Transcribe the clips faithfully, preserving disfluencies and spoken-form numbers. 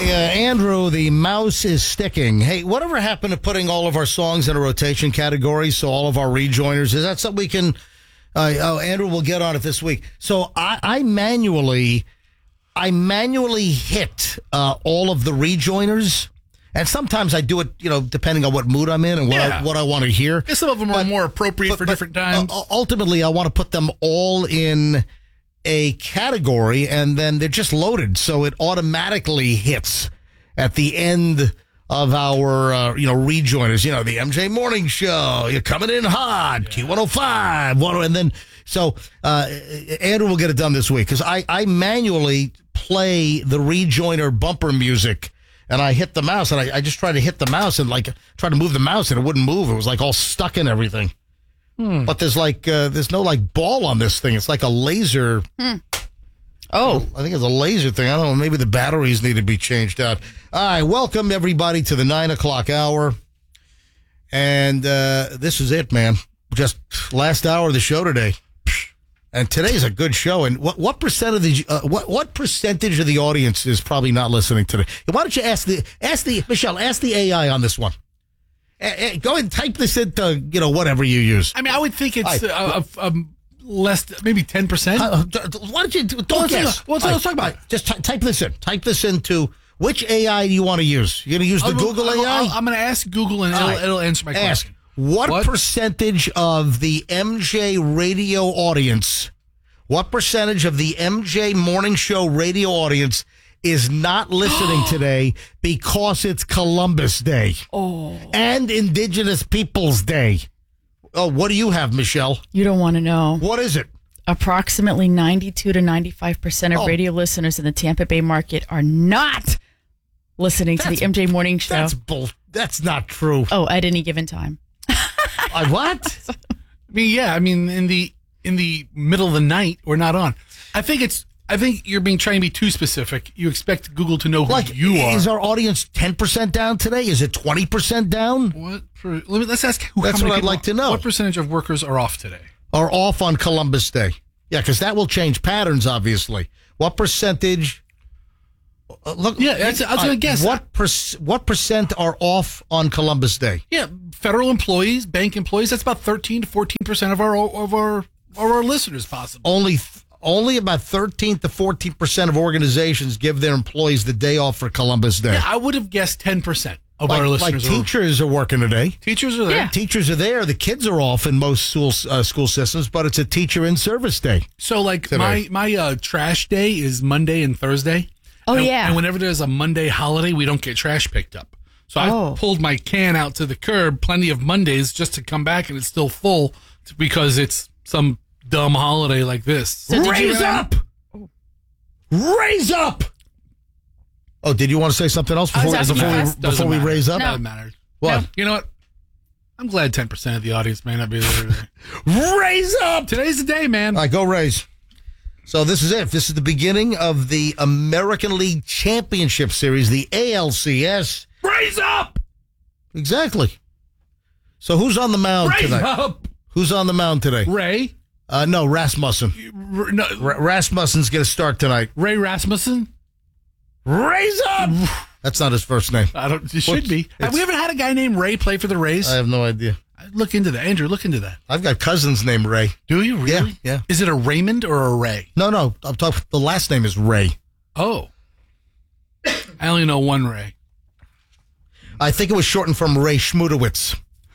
Hey, uh, Andrew, the mouse is sticking. Hey, whatever happened to putting all of our songs in a rotation category, so all of our rejoiners, is that something we can, uh, oh, Andrew will get on it this week. So I, I manually, I manually hit uh, all of the rejoiners, and sometimes I do it, you know, depending on what mood I'm in and what Yeah. I, what I want to hear. Yeah, some of them But- are more appropriate but- for but, different times. uh, ultimately, I want to put them all in a category, and then they're just loaded, so it automatically hits at the end of our, uh, you know, rejoiners. You know, the M J Morning Show, you're coming in hot, yeah. Q one oh five, and then, so uh, Andrew will get it done this week, because I, I manually play the rejoiner bumper music, and I hit the mouse, and I, I just tried to hit the mouse, and like, try to move the mouse, and it wouldn't move. It was like all stuck in everything. Hmm. But there's like uh, there's no like ball on this thing. It's like a laser. Hmm. Oh, I think it's a laser thing. I don't know. Maybe the batteries need to be changed out. All right, welcome everybody to the nine o'clock hour, and uh, this is it, man. Just last hour of the show today, and today's a good show. And what what percent of the uh, what what percentage of the audience is probably not listening today? Why don't you ask the ask the Michelle ask the A I on this one? Uh, go ahead and type this into, you know, whatever you use. I mean, I would think it's I, uh, uh, um, less, maybe ten percent. Uh, why don't you, don't well, guess. Let's, well, let's, let's talk about it. Just t- type this in. Type this into, which A I do you want to use? You're going to use the I'll, Google I'll, A I? I'll, I'm going to ask Google, and it'll, right. it'll answer my Ask, question. what, What? percentage of the M J radio audience, what percentage of the M J Morning Show radio audience is not listening today because it's Columbus Day oh, and Indigenous Peoples Day? Oh, what do you have, Michelle? you don't want to know. What is it? Approximately ninety-two to ninety-five percent of Oh. radio listeners in the Tampa Bay market are not listening to That's- the M J Morning Show. That's bull. That's not true. Oh, at any given time. I, what? I mean, yeah, I mean, in the in the middle of the night, we're not on. I think it's. I think you're being trying to be too specific. You expect Google to know who Like, you are. is our audience ten percent down today? Is it twenty percent down? What? For, let me, let's ask. Who, That's how many what I'd people- like to know. What percentage of workers are off today? Are off on Columbus Day? Yeah, because that will change patterns, obviously. What percentage? Uh, look, Yeah, that's- I was gonna uh, guess. What per, what percent are off on Columbus Day? Yeah, federal employees, bank employees. That's about thirteen to fourteen percent of our of our of our listeners, possibly. Only only about thirteen to fourteen percent of organizations give their employees the day off for Columbus Day. Yeah, I would have guessed ten percent of like, our like listeners. teachers are working today. are, teachers are there. Yeah. Teachers are there. The kids are off in most school uh, school systems, but it's a teacher in service day. So, like Today. my my uh, trash day is Monday and Thursday. Oh, and, yeah. And whenever there's a Monday holiday, we don't get trash picked up. So Oh. I pulled my can out to the curb plenty of Mondays just to come back, and it's still full because it's some dumb holiday like this. So did you- Raise up! Raise up! Oh, did you want to say something else before, was asking before, you we, first. before Doesn't we matter. raise up? No. Doesn't matter. What? No, you know what? I'm glad ten percent of the audience may not be there today. Raise up! Today's the day, man. All right, go Rays. So this is it. This is the beginning of the American League Championship Series, the A L C S. Raise up! Exactly. So who's on the mound Raise tonight? up! Who's on the mound today? Ray? Uh, no, Rasmussen. R- no, R- Rasmussen's going to start tonight. Ray Rasmussen? Raise up! That's not his first name. I don't. It should What's- be. Have it's- we ever had a guy named Ray play for the Rays? I have no idea. Look into that, Andrew. Look into that. I've got cousins named Ray. Do you really? Yeah, yeah. Is it a Raymond or a Ray? No, no. I'm talking. The last name is Ray. Oh, I only know one Ray. I think it was shortened from Ray Schmudowitz,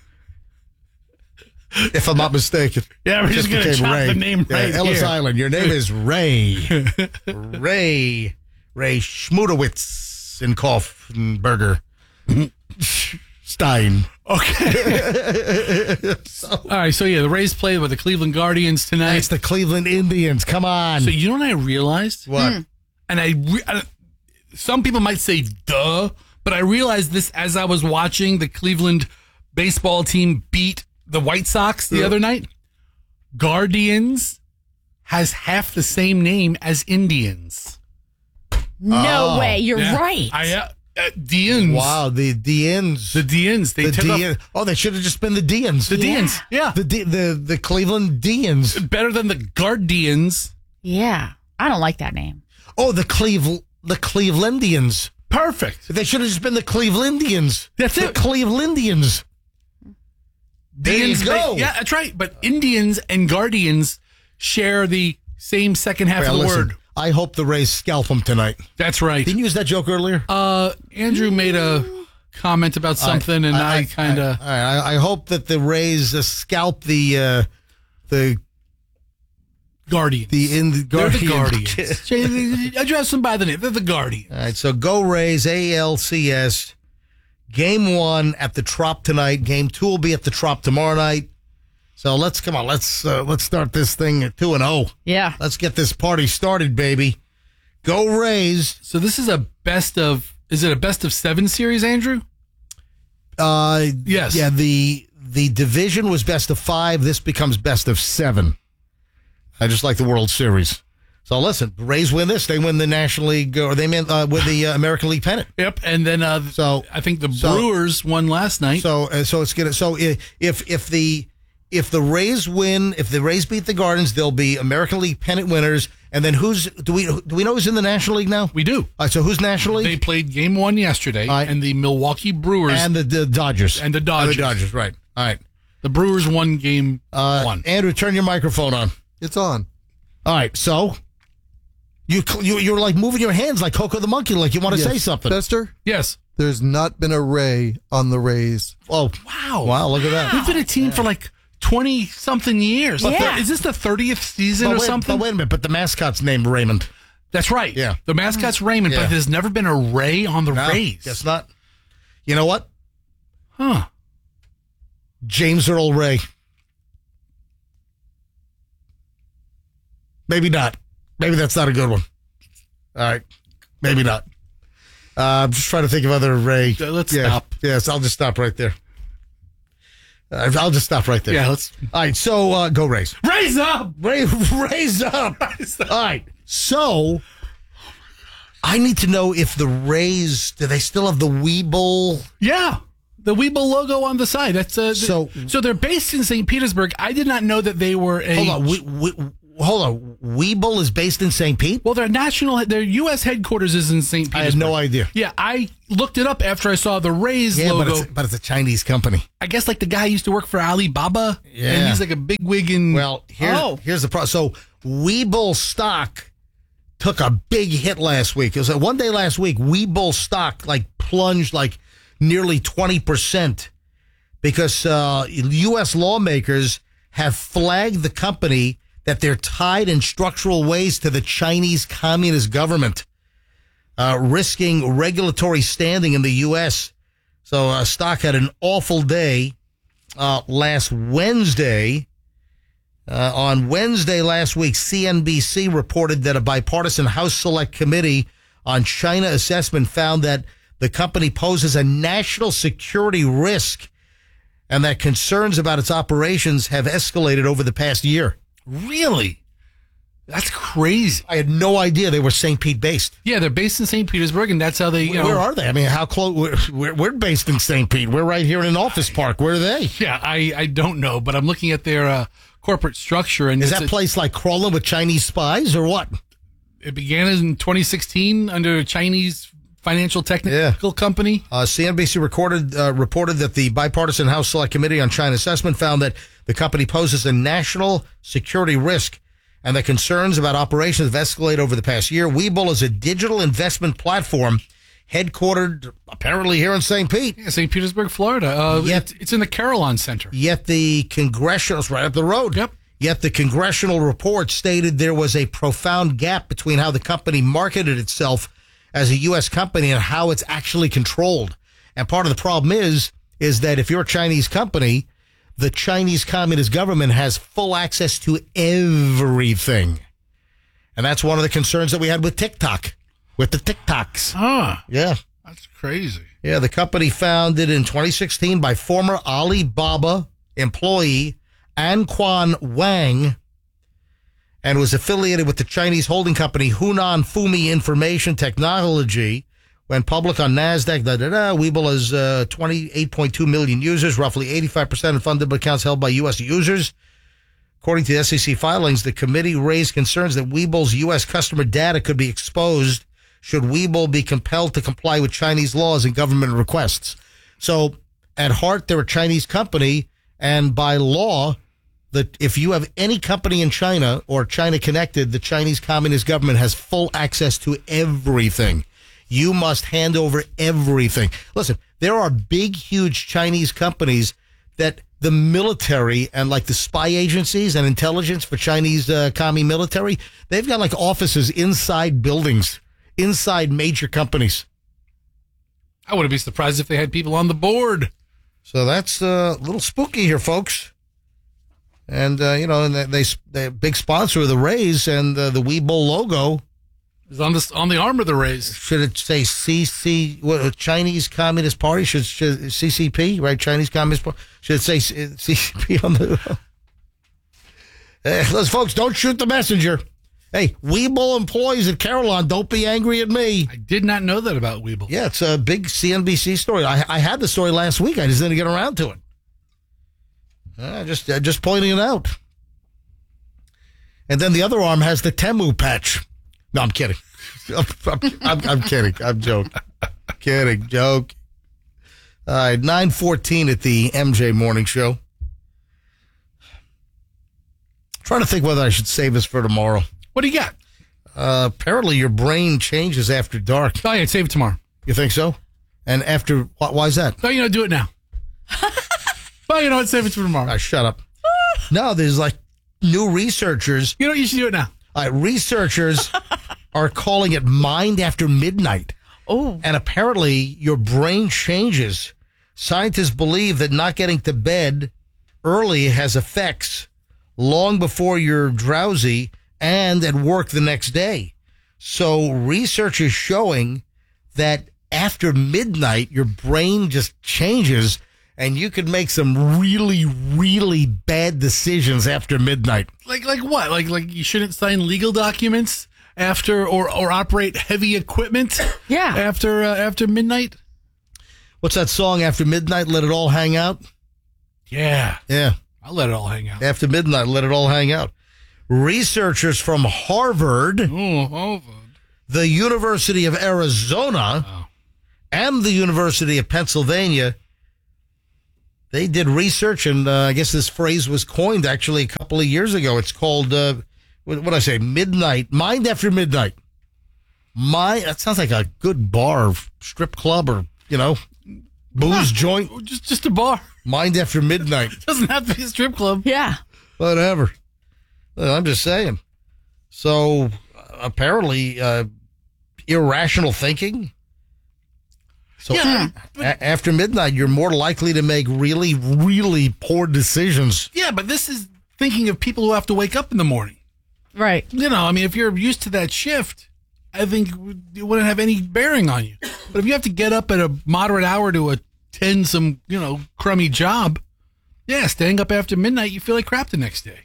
if I'm not mistaken. Yeah, we're It just gonna became chop the name Yeah, right Ellis here. Island. Your name is Ray. Ray. Ray Schmudowitz in Kaufenberger. Stein. Okay. All right. So yeah, the Rays play with the Cleveland Guardians tonight. It's the Cleveland Indians. Come on. So you know what I realized? What? And I, re- I, some people might say duh, but I realized this as I was watching the Cleveland baseball team beat the White Sox the Yeah. other night. Guardians has half the same name as Indians. No Oh, way. You're Yeah. right. I, uh, uh, Dians. Wow, the Dians. The Dians. They The took Dians. off Oh, they should have just been the Dians. the Yeah. Dians. Yeah. The, D- the the Cleveland Dians. Better than the Guardians. yeah. I don't like that name. Oh, the Cleve the Clevelandians. Perfect. They should have just been the Clevelandians. That's the it. Clevelandians. There you Indians go. make- yeah, that's right. But Indians and Guardians share the same second half Well, of the listen, word. I hope the Rays scalp them tonight. That's right. Didn't you use that joke earlier? Uh, Andrew made a comment about something, and I, kind of. I, I, I hope that the Rays uh, scalp the uh, the Guardians. the in the They're the Guardians. Guardians. Jay, Address them by the name. They're the Guardians. All right, so go Rays, A L C S. Game one at the Trop tonight. Game two will be at the Trop tomorrow night. So let's come on. Let's uh, let's start this thing at two and zero. Yeah. Let's get this party started, baby. Go Rays. So this is a best of. Is it a best of seven series, Andrew? Uh, Yes. Yeah. The the division was best of five. This becomes best of seven. I just like the World Series. So listen, Rays win this. They win the National League, or they win uh, with the uh, American League pennant. Yep. And then uh, So I think the so- Brewers won last night. So uh, so it's gonna. So i- if if the if the Rays win, if the Rays beat the Guardians, they'll be American League pennant winners. And then who's do we do we know who's in the National League now? we do. All right, so who's National League? They played game one yesterday, All right. and the Milwaukee Brewers and the, the Dodgers and the Dodgers. the Dodgers, right? All right. The Brewers won game Uh, one. Andrew, turn your microphone on. It's on. All right, so you you you're like moving your hands like Coco the monkey, like you want to Yes. say something. Fester, Yes. there's not been a Ray on the Rays. Oh, Wow. wow! Look at that. We've been a team for like twenty something years. But Like, the- is this the thirtieth season But or wait, something? but wait a minute. But the mascot's named Raymond. That's right. Yeah. The mascot's Raymond, Yeah. but there's never been a Ray on the No, Rays. guess not. You know what? Huh. James Earl Ray. Maybe not. Maybe that's not a good one. All right. Maybe not. Uh, I'm just trying to think of other Ray. Uh, let's Yeah. stop. Yes, I'll just stop right there. Uh, I'll just stop right there. Yeah, let's All right. So uh, go Rays. raise up. Ray, raise up. All right. So I need to know if the Rays, do they still have the Weeble? Yeah. The Weeble logo on the side. That's uh, th- So- so they're based in Saint Petersburg. I did not know that they were a Hold on. We, we, hold on. Weeble is based in Saint Pete? Well, their national their U S headquarters is in Saint I Petersburg. had no idea. Yeah, I looked it up after I saw the Rays Yeah, but logo. it's, but it's a Chinese company. I guess like the guy used to work for Alibaba. Yeah. And he's like a big wig in Well, here's, Oh. here's the problem. So Weeble stock took a big hit last week. It was like one day last week, Weeble stock like plunged like nearly twenty percent because uh, U S lawmakers have flagged the company that they're tied in structural ways to the Chinese Communist government, uh, risking regulatory standing in the U S. So uh, stock had an awful day uh, last Wednesday. Uh, on Wednesday last week, C N B C reported that a bipartisan House Select Committee on China assessment found that the company poses a national security risk and that concerns about its operations have escalated over the past year. Really? That's crazy. I had no idea they were Saint Pete based. Yeah, they're based in Saint Petersburg, and that's how they. You know, Where are they? I mean, how close? We're, we're, we're based in Saint Pete. We're right here in an office park. Where are they? Yeah, I, I don't know, but I'm looking at their uh, corporate structure, and Is it's that a- place like crawling with Chinese spies or what? it began in twenty sixteen under a Chinese financial technical company. Uh, C N B C recorded, uh, reported that the bipartisan House Select Committee on China Assessment found that the company poses a national security risk and that concerns about operations have escalated over the past year. Webull is a digital investment platform headquartered apparently here in Saint Pete. Yeah, Saint Petersburg, Florida. Uh, Yet- it's, it's in the Carillon Center. Yet the congressional, it's right up the road. Yep. Yet the congressional report stated there was a profound gap between how the company marketed itself as a U S company and how it's actually controlled. And part of the problem is, is that if you're a Chinese company, the Chinese Communist government has full access to everything. And that's one of the concerns that we had with TikTok, with the TikToks. Huh. Yeah. That's crazy. Yeah, the company founded in twenty sixteen by former Alibaba employee Anquan Wang and was affiliated with the Chinese holding company Hunan Fumi Information Technology. Went public on NASDAQ. Da, da, da. Webull has uh, twenty-eight point two million users, roughly eighty-five percent of fundable accounts held by U S users. According to the S E C filings, the committee raised concerns that Webull's U S customer data could be exposed should Weibo be compelled to comply with Chinese laws and government requests. So at heart, they're a Chinese company, and by law, that if you have any company in China or China connected, the Chinese Communist government has full access to everything. You must hand over everything. Listen, there are big, huge Chinese companies that the military and like the spy agencies and intelligence for Chinese uh, commie military, they've got like offices inside buildings, inside major companies. I wouldn't be surprised if they had people on the board. So that's uh, a little spooky here, folks. And, uh, you know, and they, they, are big sponsor of the Rays, and uh, the Weibo logo is on the, on the arm of the Rays. Should it say C C, what, Chinese Communist Party? Should, should C C P, right? Chinese Communist Party? Should it say C C P on the... Hey, let's, folks, don't shoot the messenger. Hey, Weibo employees at Carillon, don't be angry at me. I did not know that about Weibo. Yeah, it's a big C N B C story. I, I had the story last week. I just didn't get around to it. Uh, just uh, just pointing it out. And then the other arm has the Temu patch. No, I'm kidding. I'm, I'm, I'm kidding. I'm joking. Kidding. Joke. All right, nine fourteen at the M J Morning Show. Trying to think whether I should save this for tomorrow. What do you got? Uh, apparently your brain changes after dark. Oh, yeah, save it tomorrow. You think so? And after, why, why is that? Oh, you know, do it now. Well, you know what? Save it for tomorrow. Right, shut up. No, there's like new researchers. You know, you should do it now. All right, researchers are calling it mind after midnight. Oh. And apparently your brain changes. Scientists believe that not getting to bed early has effects long before you're drowsy and at work the next day. So research is showing that after midnight, your brain just changes and you could make some really, really bad decisions after midnight. Like, like what? Like, like you shouldn't sign legal documents after, or, or operate heavy equipment. Yeah. After, uh, after midnight. What's that song? After midnight, let it all hang out. Yeah. Yeah. I'll let it all hang out. After midnight, let it all hang out. Researchers from Harvard, Oh, Harvard. the University of Arizona, Oh. and the University of Pennsylvania, they did research, and uh, I guess this phrase was coined actually a couple of years ago. It's called, uh, what did I say, midnight, mind after midnight. My, that sounds like a good bar, strip club, or, you know, booze joint. Just, just a bar. Mind after midnight. Doesn't have to be a strip club. Yeah. Whatever. Well, I'm just saying. So, apparently, uh, irrational thinking. So, Yeah, a- after midnight, you're more likely to make really, really poor decisions. Yeah, but this is thinking of people who have to wake up in the morning. Right. You know, I mean, if you're used to that shift, I think it wouldn't have any bearing on you. But if you have to get up at a moderate hour to attend some, you know, crummy job, yeah, staying up after midnight, you feel like crap the next day.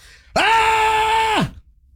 Ah!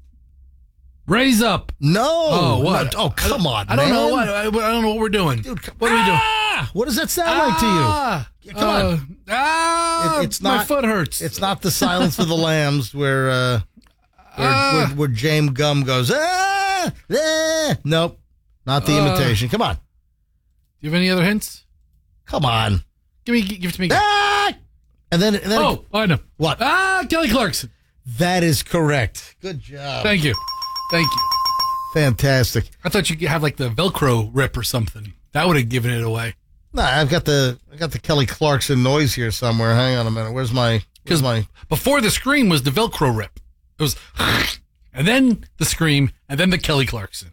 Raise up. No. Oh, what? No. Oh, come on, I don't man. know what. I, I don't know what we're doing. Dude, come- what are we doing? Ah! What does that sound like to you? Ah, Come on. uh, Ah, It- it's my not- foot hurts. It's not the Silence of the Lambs where, uh, where, Ah. where, where James Gum goes, ah, ah. Nope. Not the Uh. imitation. Come on. Do you have any other hints? Come on. Give me, give it to me. Ah! And then, and then Oh, I know. What? Ah, Kelly Clarkson. That is correct. Good job. Thank you. Thank you. Fantastic. I thought you could have like the Velcro rip or something. That would have given it away. No, I've got the I got the Kelly Clarkson noise here somewhere. Hang on a minute. Where's my where's my Before the scream was the Velcro rip. It was, and then the scream, and then the Kelly Clarkson.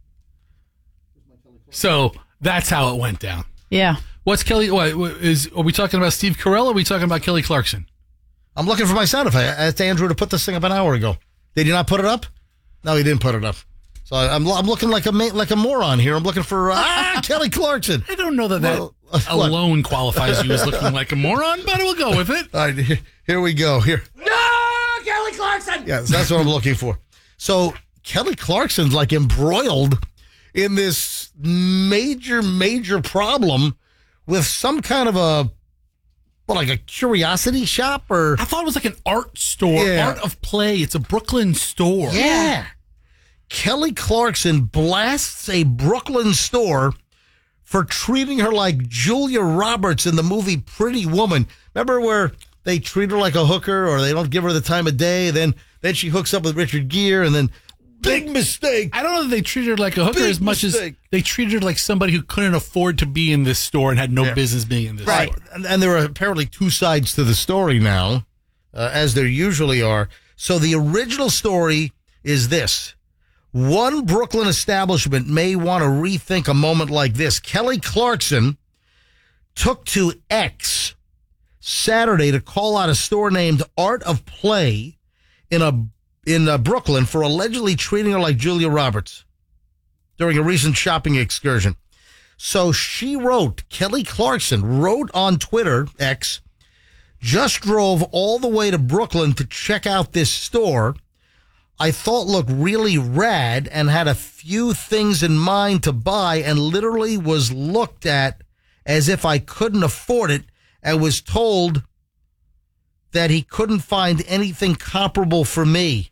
So that's how it went down. Yeah. What's Kelly? What what is? Are we talking about Steve Carell? Or are we talking about Kelly Clarkson? I'm looking for my sound effect. I asked Andrew to put this thing up an hour ago. Did he not put it up? No, he didn't put it up. So I, I'm I'm looking like a ma- like a moron here. I'm looking for uh, ah Kelly Clarkson. I don't know that that Well, uh, what? alone qualifies you as looking like a moron, but we'll go with it. All right, here, here we go. Here, No, Kelly Clarkson. yes, that's what I'm looking for. So Kelly Clarkson's like embroiled in this major major problem with some kind of a what, like a curiosity shop or I thought it was like an art store, Yeah. art of play. It's a Brooklyn store. yeah. Kelly Clarkson blasts a Brooklyn store for treating her like Julia Roberts in the movie Pretty Woman. Remember where they treat her like a hooker or they don't give her the time of day? Then then she hooks up with Richard Gere and then big mistake. I don't know if they treated her like a hooker Big as much mistake. as they treated her like somebody who couldn't afford to be in this store and had no Yeah. business being in this Right. store. And, and there are apparently two sides to the story now, uh, as there usually are. So the original story is this. One Brooklyn establishment may want to rethink a moment like this. Kelly Clarkson took to X Saturday to call out a store named Art of Play in a in uh, Brooklyn for allegedly treating her like Julia Roberts during a recent shopping excursion. So she wrote, Kelly Clarkson wrote on Twitter, X, just drove all the way to Brooklyn to check out this store. I thought looked really rad and had a few things in mind to buy and literally was looked at as if I couldn't afford it and was told that he couldn't find anything comparable for me.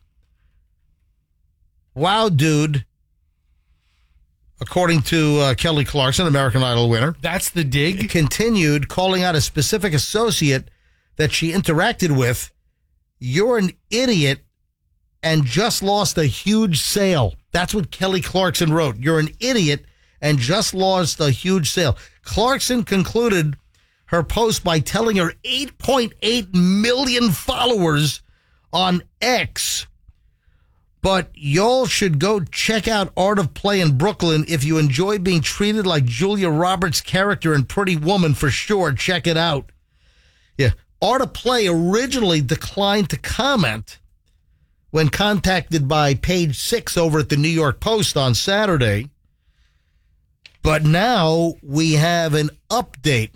Wow, dude. According to uh, Kelly Clarkson, American Idol winner, That's the dig. continued calling out a specific associate that she interacted with. You're an idiot and just lost a huge sale. That's what Kelly Clarkson wrote. You're an idiot and just lost a huge sale. Clarkson concluded her post by telling her eight point eight million followers on X, but y'all should go check out Art of Play in Brooklyn if you enjoy being treated like Julia Roberts' character in Pretty Woman. For sure, check it out. Yeah, Art of Play originally declined to comment when contacted by Page Six over at the New York Post on Saturday. But now we have an update.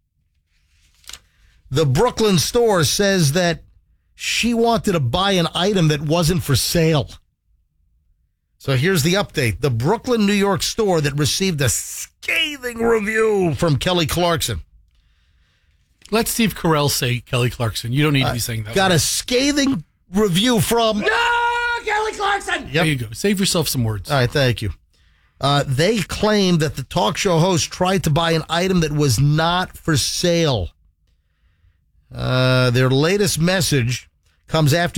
The Brooklyn store says that she wanted to buy an item that wasn't for sale. So here's the update. The Brooklyn, New York store that received a scathing review from Kelly Clarkson. Let Steve Carell say Kelly Clarkson. You don't need to be saying that. Got word. a scathing review from no, Kelly Clarkson. There Yep. you go. Save yourself some words. All right, thank you. Uh, they claim that the talk show host tried to buy an item that was not for sale. Uh, their latest message comes after